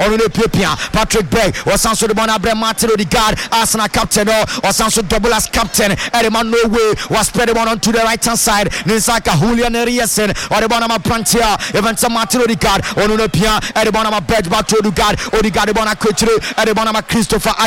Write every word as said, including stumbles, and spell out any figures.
on the Pipia, Patrick Bray, or Sanso de Bonabre, Martin Odegaard, Arsenal captain, or Sanso double as captain, Edeman no way was spread one on to the right hand side, Nisaka Julian Eriasen, or the Bonama Prantia, Evans Martin Odegaard, on the Pia, Edebonama Bedba to Odegaard, Odegaard, Bona Couture, Edebonama Christopher.